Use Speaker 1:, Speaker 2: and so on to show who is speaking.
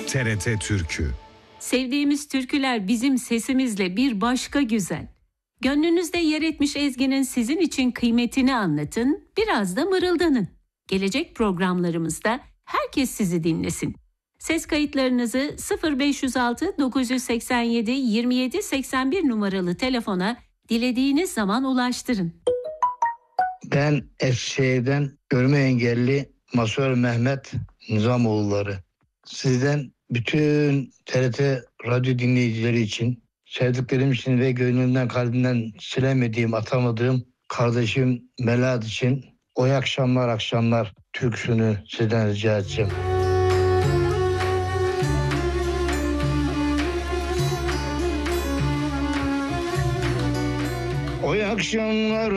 Speaker 1: TRT Türkü.
Speaker 2: Sevdiğimiz türküler bizim sesimizle bir başka güzel. Gönlünüzde yer etmiş ezginin sizin için kıymetini anlatın, biraz da mırıldanın. Gelecek programlarımızda herkes sizi dinlesin. Ses kayıtlarınızı 0506 987 27 81 numaralı telefona dilediğiniz zaman ulaştırın.
Speaker 3: Ben Eskişehir'den görme engelli Masör Mehmet Nizamoğulları. Sizden bütün TRT radyo dinleyicileri için, sevdiklerim için ve gönlümden kalbimden silemediğim, atamadığım kardeşim Melahat için "O akşamlar akşamlar" türküsünü sizden rica edeceğim. O akşamlar